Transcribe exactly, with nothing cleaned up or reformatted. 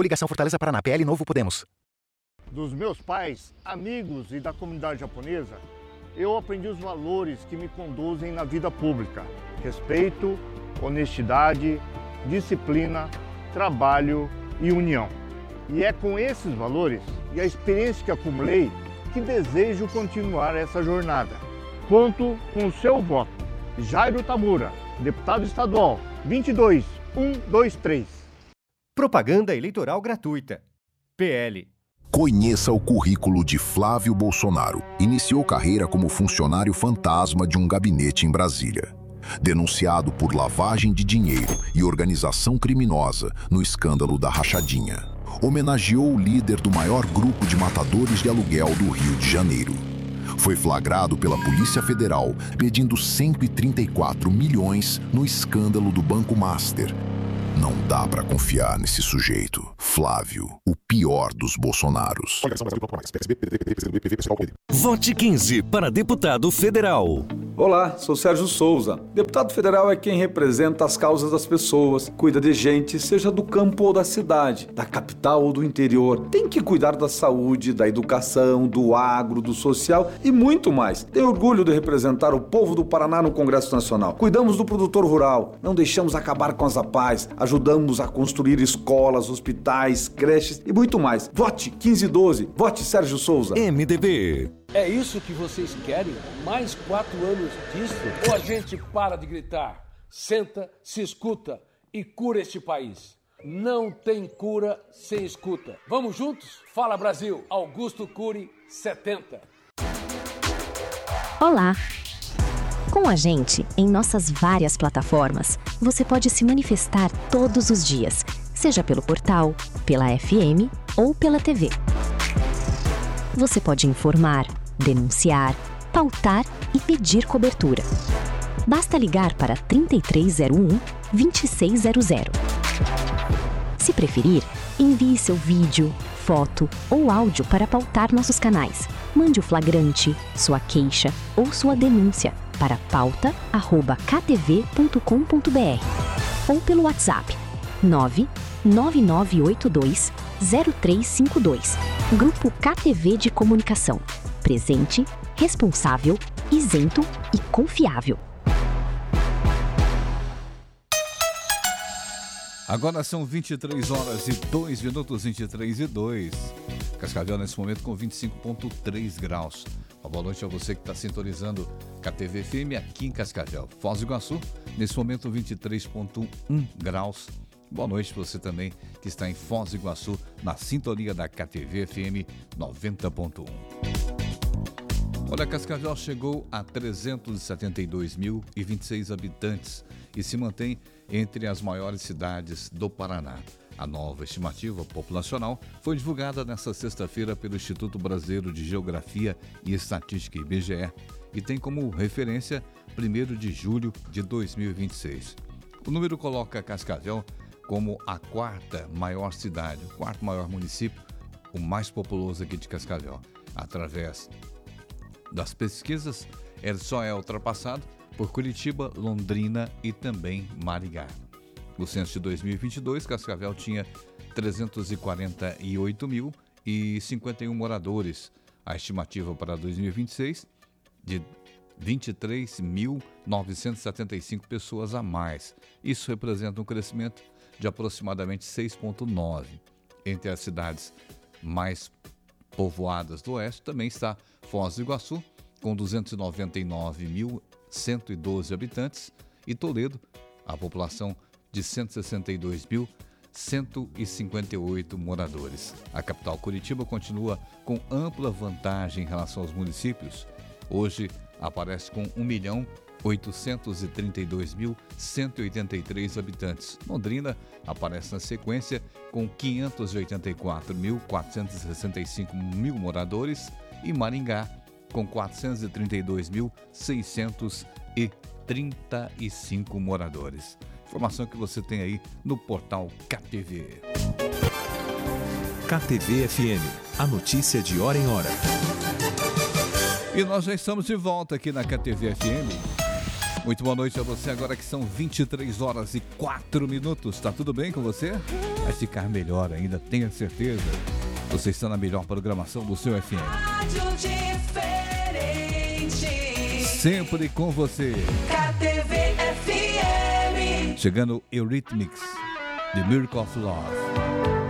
Coligação Fortaleza Paraná, P L Novo Podemos. Dos meus pais, amigos e da comunidade japonesa, eu aprendi os valores que me conduzem na vida pública: respeito, honestidade, disciplina, trabalho e união. E é com esses valores e a experiência que acumulei que desejo continuar essa jornada. Conto com o seu voto. Jairo Tamura, deputado estadual, vinte e dois mil cento e vinte e três. Propaganda eleitoral gratuita. P L. Conheça o currículo de Flávio Bolsonaro. Iniciou carreira como funcionário fantasma de um gabinete em Brasília. Denunciado por lavagem de dinheiro e organização criminosa no escândalo da rachadinha. Homenageou o líder do maior grupo de matadores de aluguel do Rio de Janeiro. Foi flagrado pela Polícia Federal pedindo cento e trinta e quatro milhões no escândalo do Banco Master. Não dá pra confiar nesse sujeito. Flávio, o pior dos Bolsonaros. Vote quinze para deputado federal. Olá, sou Sérgio Souza. Deputado federal é quem representa as causas das pessoas, cuida de gente, seja do campo ou da cidade, da capital ou do interior. Tem que cuidar da saúde, da educação, do agro, do social e muito mais. Tenho orgulho de representar o povo do Paraná no Congresso Nacional. Cuidamos do produtor rural, não deixamos acabar com as APAES, ajudamos a construir escolas, hospitais, creches e muito mais. Vote quinze doze, vote Sérgio Souza. M D B. É isso que vocês querem? Mais quatro anos disso? Ou a gente para de gritar, senta, se escuta e cura este país? Não tem cura sem escuta. Vamos juntos? Fala Brasil, Augusto Cury, setenta. Olá! Com a gente, em nossas várias plataformas, você pode se manifestar todos os dias, seja pelo portal, pela F M ou pela T V. Você pode informar, denunciar, pautar e pedir cobertura. Basta ligar para trinta e três zero um, vinte e seis zero zero. Se preferir, envie seu vídeo, foto ou áudio para pautar nossos canais. Mande o flagrante, sua queixa ou sua denúncia para pauta arroba k t v ponto com ponto b r ou pelo WhatsApp nove nove nove oito dois zero três cinco dois. Grupo K T V de Comunicação. Presente, responsável, isento e confiável. Agora são vinte e três horas e dois minutos, vinte e três e dois. Cascavel nesse momento com vinte e cinco vírgula três graus. Uma boa noite a você que está sintonizando K T V F M aqui em Cascavel. Foz do Iguaçu, nesse momento vinte e três vírgula um graus. Boa noite para você também que está em Foz do Iguaçu, na sintonia da K T V F M noventa ponto um. Olha, Cascavel chegou a trezentos e setenta e dois mil e vinte e seis habitantes e se mantém entre as maiores cidades do Paraná. A nova estimativa populacional foi divulgada nesta sexta-feira pelo Instituto Brasileiro de Geografia e Estatística, I B G E, e tem como referência primeiro de julho de dois mil e vinte e seis. O número coloca Cascavel como a quarta maior cidade, o quarto maior município, o mais populoso aqui de Cascavel. Através das pesquisas, ele só é ultrapassado por Curitiba, Londrina e também Maringá. No censo de dois mil e vinte e dois, Cascavel tinha trezentos e quarenta e oito mil e cinquenta e um moradores. A estimativa para dois mil e vinte e seis de vinte e três mil novecentos e setenta e cinco pessoas a mais. Isso representa um crescimento de aproximadamente seis vírgula nove. Entre as cidades mais povoadas do oeste também está Foz do Iguaçu, com duzentos e noventa e nove mil cento e doze habitantes, e Toledo, a população de cento e sessenta e dois mil cento e cinquenta e oito moradores. A capital Curitiba continua com ampla vantagem em relação aos municípios. Hoje aparece com um milhão oitocentos e trinta e dois mil cento e oitenta e três habitantes. Londrina aparece na sequência com quinhentos e oitenta e quatro mil quatrocentos e sessenta e cinco mil moradores e Maringá com quatrocentos e trinta e dois mil seiscentos e trinta e cinco moradores. Informação que você tem aí no portal K T V. K T V F M, a notícia de hora em hora. E nós já estamos de volta aqui na K T V F M. Muito boa noite a você, agora que são vinte e três horas e quatro minutos. Tá tudo bem com você? Vai ficar melhor ainda, tenha certeza. Você está na melhor programação do seu F M. Rádio diferente. Sempre com você. K T V F M. Chegando Eurythmics, The Miracle of Love.